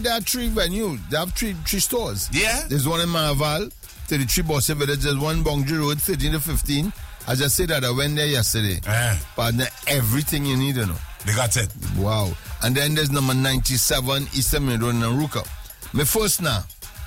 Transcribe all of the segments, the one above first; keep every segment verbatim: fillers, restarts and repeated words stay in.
There are three venues. They have three three stores. Yeah. There's one in Manaval, thirty-three Bosse Village. There's one Bongji Road, thirteen to fifteen. I just said that I went there yesterday. Uh, Partner, everything you need to know. They got it. Wow. And then there's number ninety-seven Eastern Main Road in Naruka. My first now.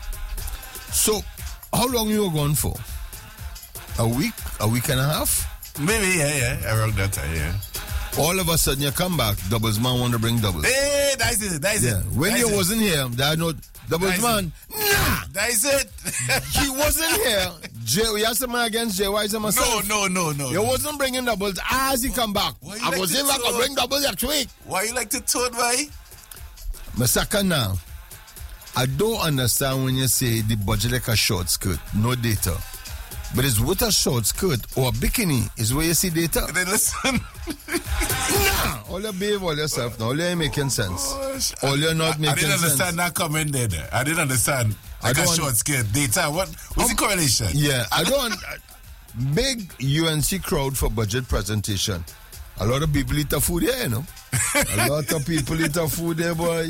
So, how long you were gone for? A week? A week and a half? Maybe, yeah, yeah. Around that time, yeah. All of a sudden you come back, Doubles Man want to bring doubles. Hey, that's it, that's yeah. it. When that's you it. wasn't here, there no Doubles That's Man. Nah! That's it. He wasn't here. Jay, you have something against Jay Wise and myself. No, no, no, no. You wasn't bringing doubles as he come back. Why I you was like in to back talk? to bring doubles next week. Why you like to toad, why? My second now, I don't understand when you say the budget like a short skirt, no data. But it's with a short skirt or a bikini is where you see data. Then listen. Nah, all you behave all yourself now. All you ain't making sense. Gosh, All you're not I, making I didn't sense. understand that comment there. there. I didn't understand. Like I a don't- short skirt, data. What? What's the correlation? Yeah, I don't. Big U N C crowd for budget presentation. A lot of people eat the food here, you know. A lot of people eat the food there, boy.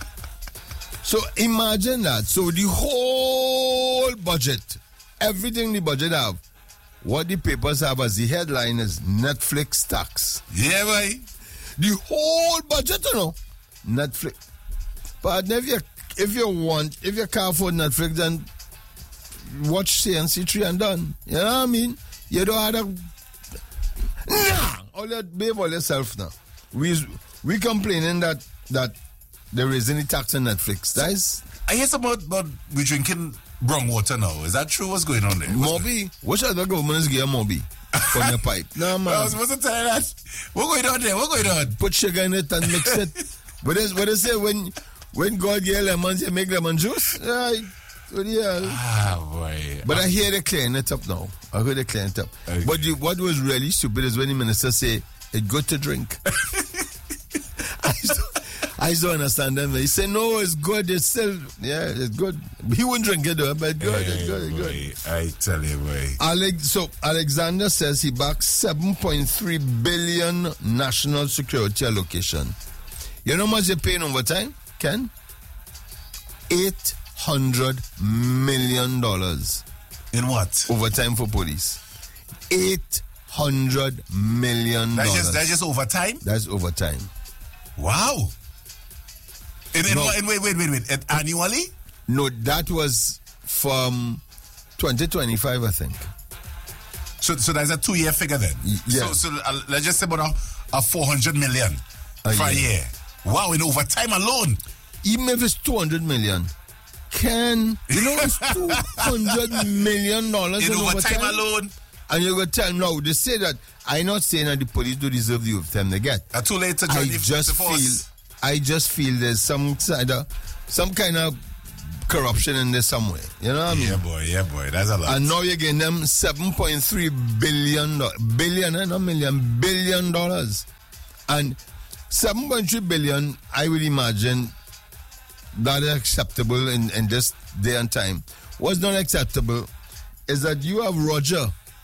So imagine that. So the whole budget, everything the budget have, what the papers have as the headline is Netflix tax. Yeah, boy. The whole budget, you know, Netflix. But if you if you want, if you can't afford Netflix, then watch C N C three and done. You know what I mean? You don't have to. Nah, all that behave all yourself now. We we complaining that that there is any tax on Netflix. That is I hear about about we drinking brown water now. Is that true? What's going on there? What's Moby. Which other government is getting Moby from your pipe? No going- I man. was supposed to tell you that. What going on there? What going on? Put sugar in it and mix it. What is what they say when when God gave lemons, you make lemon juice? Right. What the hell? Ah, boy. But I hear they clearing it up now. I heard they clearing it up. Okay. But the, what was really stupid is when the minister say it's good to drink. I, just, I just don't understand them. He said no, it's good. It's still yeah, it's good. He wouldn't drink it though, but good, it's Hey, good, it's good. boy, I tell you, boy. Alex, so Alexander says he backs seven point three billion national security allocation. You know how much they paying overtime, Ken? Eight hundred million dollars In what? overtime for police. Eight hundred million That's dollars. just that's just overtime. That's overtime. Wow. In, in, No. what- in, wait, wait, wait, wait. And annually? No, that was from twenty twenty-five, I think. So, so that's a two-year figure then. Y- yeah. So, so uh, let's just say about a, a four hundred million A for a year. year. Wow, in overtime alone. Even if it's two hundred million, Ken, you know it's two hundred million dollars In in overtime overtime. alone. And you're going to tell no, they say that I'm not saying that the police do deserve the overtime they get. Uh, too late to I join the, just the feel, force. I just feel there's some kind of, some kind of corruption in there somewhere. You know what I mean? Yeah, boy, yeah, boy. That's a lot. And now you're getting them seven point three billion dollars, billion, eh, not million, billion dollars. And seven point three billion, I would imagine that is acceptable in, in this day and time. What's not acceptable is that you have Roger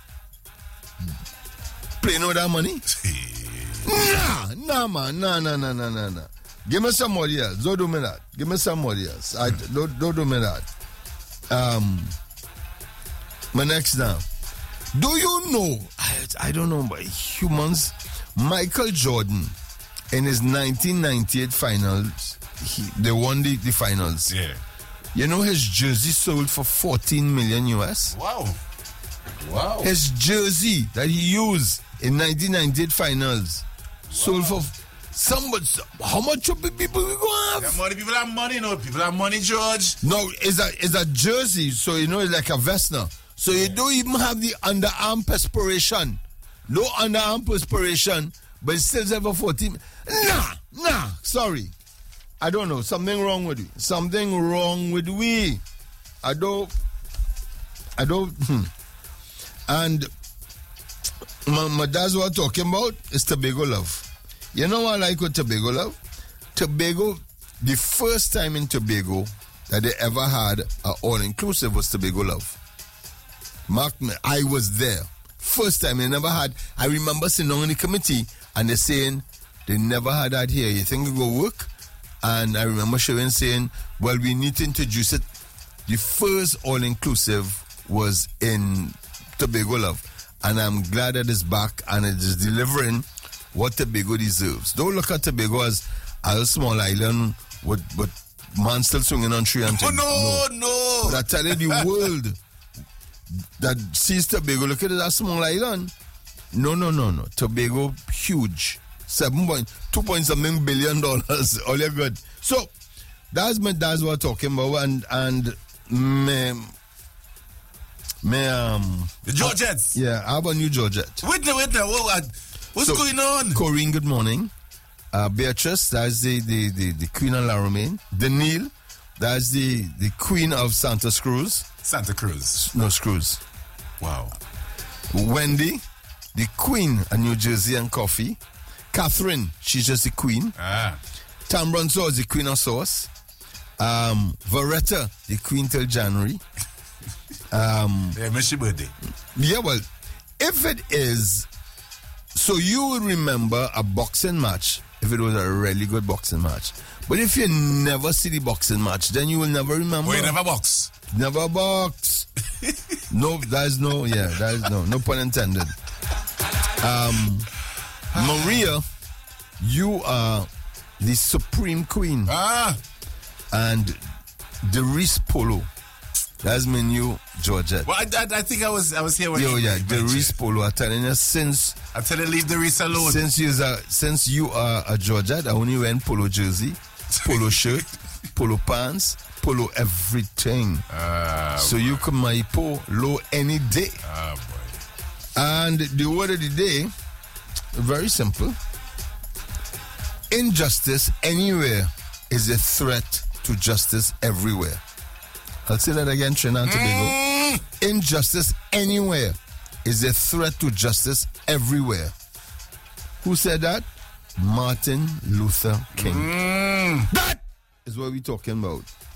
playing with that money. Nah, nah, man, nah, nah, nah, nah, nah, nah. Give me somebody else. Don't do me that. Give me somebody else. I, don't, don't do me that. Um, my next now. Do you know, I, I don't know, but humans, Michael Jordan, in his nineteen ninety-eight finals, he, they won the, the finals. Yeah. You know his jersey sold for fourteen million U S? Wow. Wow. His jersey that he used in nineteen ninety-eight finals sold for somebody. How much of the people we gonna have? Yeah, money, people have money, no. People have money, George. No, it's a it's a jersey, so you know it's like a vest now. So you don't even have the underarm perspiration. No underarm perspiration, but it still have a fourteen. Nah, nah, sorry. I don't know. Something wrong with we. Something wrong with we. I don't I don't hmm. And my, my dad's what I'm talking about is Tobago Love. You know what I like with Tobago Love? Tobago, the first time in Tobago that they ever had an all-inclusive was Tobago Love. Mark me, I was there. First time they never had, I remember sitting on the committee and they're saying they never had that here. You think it will work? And I remember Sharon saying, well, we need to introduce it. The first all-inclusive was in Tobago, love. And I'm glad that it's back and it is delivering what Tobago deserves. Don't look at Tobago as a small island with, with man still swinging on tree and Oh, things. no, no. But I tell you, the world that sees Tobago, look at it as a small island. No, no, no, no. Tobago, huge. Seven point, two point something billion dollars. All you're good. So, that's my, that's what I'm talking about. And, and, me, me, um. The Georgettes. Yeah, I have a new Georgette. Wait now, wait now. What, what, what's So, going on? Corinne, good morning. Uh, Beatrice, that's the, the, the, the Queen of La Romaine. Daniil, that's the, the Queen of Santa Cruz. Santa Cruz. No, Screws. Wow. Wendy, the Queen of New Jersey and coffee. Catherine, she's just the Queen. Ah. Tam Brunson is the Queen of sauce. Um, Varetta, the Queen till January. Um, Yeah, miss your birthday. yeah, well, if it is, so you would remember a boxing match if it was a really good boxing match. But if you never see the boxing match, then you will never remember. Oh, you never box. Never box. No, there's no, yeah, there's no, no pun intended. Um, Maria, you are the Supreme Queen. Ah. And Derice Polo, that's my new Georgette. Well, I, I, I think I was I was here when Yo, you yeah, mentioned. Derice Polo, I'm telling you, since, I tell you, leave the Reese alone. since, you are, since you are a Georgette, I only wear polo jersey, polo shirt, polo pants, polo everything. Ah, So you can my polo any day. ah, boy. And the word of the day, very simple. Injustice anywhere is a threat to justice everywhere. I'll say that again, Trinidad and Tobago. Mm. Injustice anywhere is a threat to justice everywhere. Who said that? Martin Luther King. Mm. That is what we're talking about.